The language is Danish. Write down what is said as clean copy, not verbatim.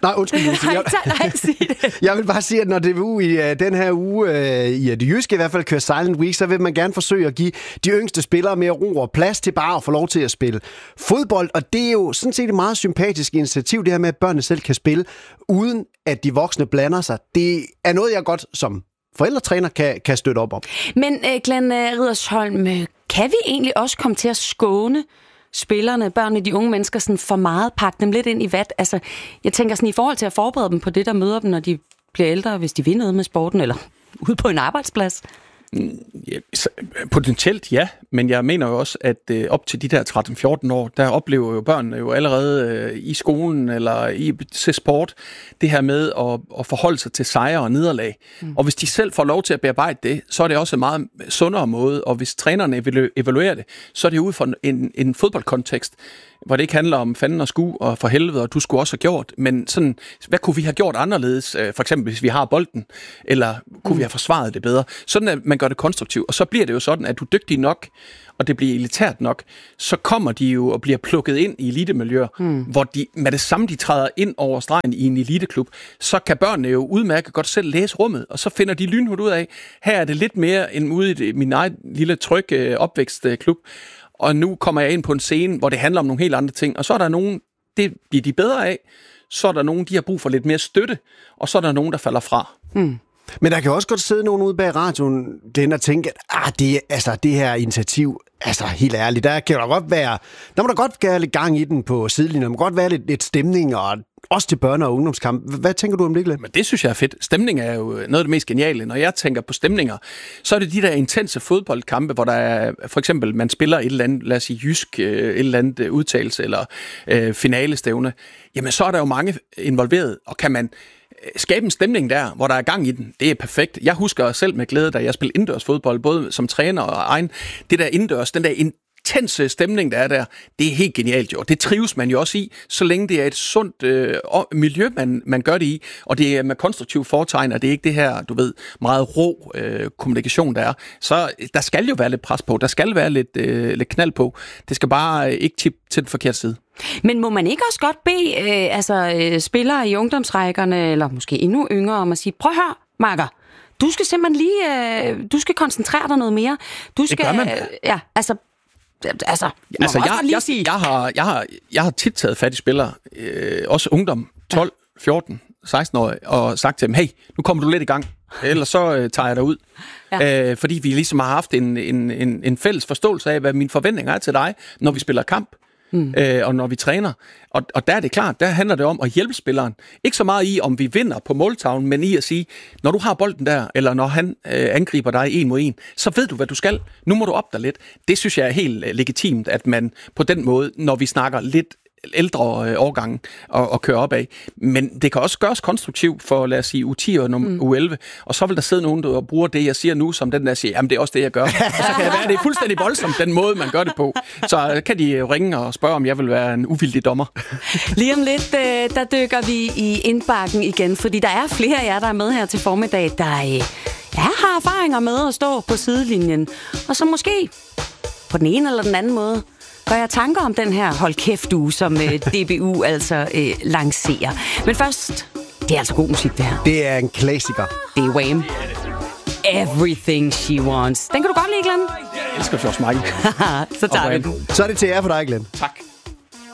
Nej, undskyld. Nej, sig det. Jeg vil bare sige, at når DBU i den her uge, i det jyske i hvert fald, kører Silent Week, så vil man gerne forsøge at give de yngste spillere mere ro og plads til bare at få lov til at spille fodbold. Og det er jo sådan set et meget sympatisk initiativ, det her med, at børnene selv kan spille, uden at de voksne blander sig. Det er noget, jeg godt som forældretræner kan støtte op om. Men Glenn Riddersholm, kan vi egentlig også komme til at skåne spillerne, børnene, de unge mennesker, sådan for meget, pakke dem lidt ind i vat? Altså, jeg tænker sådan i forhold til at forberede dem på det, der møder dem, når de bliver ældre, hvis de vil noget med sporten, eller ude på en arbejdsplads? Ja, potentielt ja, men jeg mener jo også, at op til de der 13-14 år, der oplever jo børnene jo allerede i skolen eller i sport, det her med at forholde sig til sejre og nederlag. Og hvis de selv får lov til at bearbejde det, så er det også en meget sundere måde, og hvis trænerne evaluerer det, så er det ud fra en fodboldkontekst, hvor det ikke handler om fanden og sku og for helvede, og du skulle også have gjort, men sådan, hvad kunne vi have gjort anderledes, for eksempel hvis vi har bolden, eller kunne vi have forsvaret det bedre? Sådan at man gør det konstruktivt, og så bliver det jo sådan, at du er dygtig nok, og det bliver elitært nok, så kommer de jo og bliver plukket ind i elitemiljøer, hvor de med det samme, de træder ind over stregen i en eliteklub, så kan børnene jo udmærket godt selv læse rummet, og så finder de lynhurtigt ud af, her er det lidt mere end ude i min egen lille tryg opvækstklub, og nu kommer jeg ind på en scene, hvor det handler om nogle helt andre ting, og så er der nogen, det bliver de bedre af, så er der nogen, de har brug for lidt mere støtte, og så er der nogen, der falder fra. Men der kan også godt sidde nogen ude bag radioen, den og tænke, at det her initiativ, helt ærligt, der må der godt være lidt gang i den på sidelinjen, der må godt være lidt stemning, og også til børne- og ungdomskamp. Hvad tænker du om det, Glenn? Men det synes jeg er fedt. Stemning er jo noget af det mest geniale. Når jeg tænker på stemninger, så er det de der intense fodboldkampe, hvor der er, for eksempel, man spiller et eller andet, lad os sige jysk, et eller andet udtalelse, eller finalestævne. Jamen, så er der jo mange involveret, og kan man skabe en stemning der, hvor der er gang i den. Det er perfekt. Jeg husker selv med glæde, da jeg spillede indendørs fodbold, både som træner og egen. Det der indendørs, den der intense stemning, der er der, det er helt genialt jo. Det trives man jo også i, så længe det er et sundt miljø, man gør det i, og det er med konstruktiv foretegn, og det er ikke det her, du ved, meget rå kommunikation, der er. Så der skal jo være lidt pres på, der skal være lidt knald på. Det skal bare ikke tippe til den forkerte side. Men må man ikke også godt bede spillere i ungdomsrækkerne, eller måske endnu yngre, om at sige, prøv at høre, Marker, du skal simpelthen lige, du skal koncentrere dig noget mere. Du skal, det gør man. Jeg har tit taget fat i spillere, også ungdom, 12, 14, 16-årige, og sagt til dem, hey, nu kommer du lidt i gang, ellers så tager jeg dig ud. Ja. Fordi vi ligesom har haft en fælles forståelse af, hvad mine forventninger er til dig, når vi spiller kamp. Og når vi træner. Og der er det klart, der handler det om at hjælpe spilleren. Ikke så meget i, om vi vinder på måltavlen, men i at sige, når du har bolden der, eller når han angriber dig 1 mod 1, så ved du, hvad du skal. Nu må du op dig lidt. Det synes jeg er helt legitimt, at man på den måde, når vi snakker lidt ældre årgange og køre op af. Men det kan også gøres konstruktivt for, lad os sige, U10 og U11, og så vil der sidde nogen, der bruger det, jeg siger nu, som den der siger, jamen det er også det, jeg gør. Og så kan det være, det er fuldstændig voldsomt, den måde, man gør det på. Så kan de ringe og spørge, om jeg vil være en uvildig dommer. Lige om lidt, der dykker vi i indbakken igen, fordi der er flere af jer, der er med her til formiddag, der har erfaringer med at stå på sidelinjen, og så måske på den ene eller den anden måde gør jeg tanker om den her hold kæft uge, som DBU altså lancerer. Men først, det er altså god musik, det her. Det er en klassiker. Det er Wham! Everything She Wants. Den kan du godt lide, Glenn? Jeg elsker George Michael. Så tager vi den. Så er det til jer for dig, Glenn. Tak.